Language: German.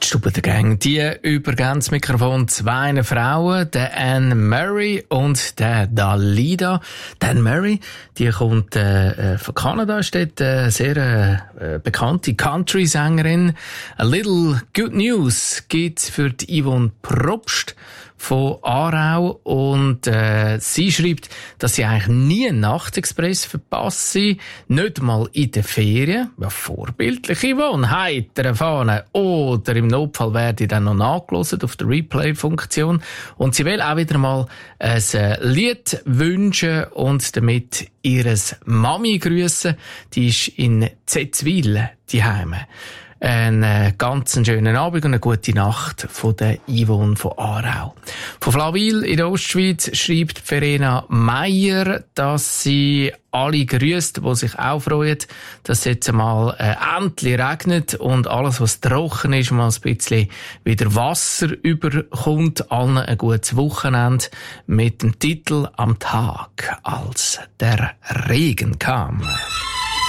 Stube der Gang. Die übergeben das Mikrofon zwei Frauen, der Anne Murray und der Dalida. Die Anne Murray, die kommt von Kanada, ist dort eine sehr bekannte Country-Sängerin. A little good news gibt's für die Yvonne Probst von Aarau und sie schreibt, dass sie eigentlich nie einen Nachtexpress verpasst, nicht mal in den Ferien. Ja, vorbildlich, Yvonne, heiter fahren oder im Notfall werde ich dann noch nachgehört auf der Replay-Funktion und sie will auch wieder mal ein Lied wünschen und damit ihres Mami grüßen. Die ist in Zetzwil daheim. Einen ganz schönen Abend und eine gute Nacht von der Yvonne von Aarau. Von Flawil in der Ostschweiz schreibt Verena Meier, dass sie alle grüßt, die sich auch freuen, dass es jetzt einmal endlich regnet und alles, was trocken ist, mal ein bisschen wieder Wasser überkommt. Allen ein gutes Wochenende mit dem Titel «Am Tag, als der Regen kam».